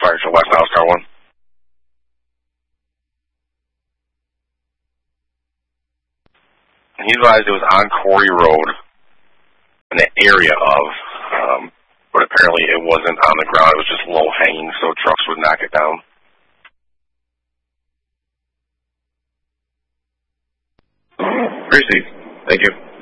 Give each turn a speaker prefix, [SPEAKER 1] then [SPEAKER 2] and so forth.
[SPEAKER 1] Sorry, so West House Car 1. He advised it was on Quarry Road in the area of, but apparently it wasn't on the ground. It was just low hanging, so trucks would knock it down.
[SPEAKER 2] Appreciate it. Thank you.